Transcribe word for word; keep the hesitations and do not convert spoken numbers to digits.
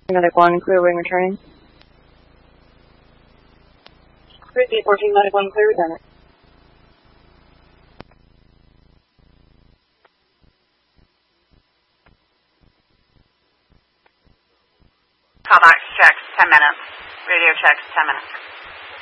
Medic one, clear wing returning. three fourteen, Medic one, clear returning. Callbox checks, ten minutes. Radio checks, ten minutes.